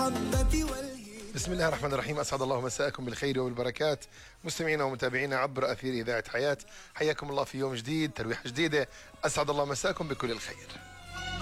المحبة بسم الله الرحمن الرحيم. أسعد الله مساءكم بالخير والبركات مستمعينا ومتابعينا عبر أثير إذاعة حياة. حياكم الله في يوم جديد، ترويحة جديدة. أسعد الله مساءكم بكل الخير.